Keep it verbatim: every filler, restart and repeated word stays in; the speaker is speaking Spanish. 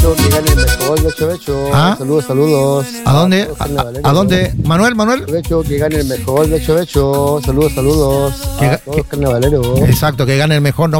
Becho, que gane el mejor, Becho, Becho. ¿Ah? Saludos, saludos. ¿A dónde? ¿A, a dónde? Manuel, Manuel. Becho, que gane el mejor, Becho, Becho. Saludos, saludos. Que, a todos los carnavaleros. Exacto, que gane el mejor. No